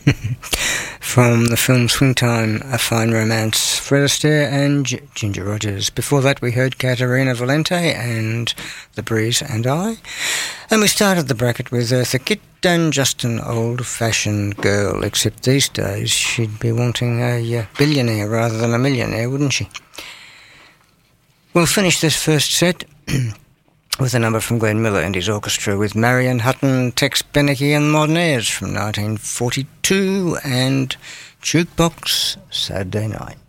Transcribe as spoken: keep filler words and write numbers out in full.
From the film Swingtime, A Fine Romance, Fred Astaire and G- Ginger Rogers. Before that we heard Caterina Valente and The Breeze and I. And we started the bracket with Eartha Kitt and Just an Old-Fashioned Girl, except these days she'd be wanting a uh, billionaire rather than a millionaire, wouldn't she? We'll finish this first set with a number from Glenn Miller and his orchestra with Marion Hutton, Tex Beneke and Modern Airs from nineteen forty-two and Jukebox Saturday Night.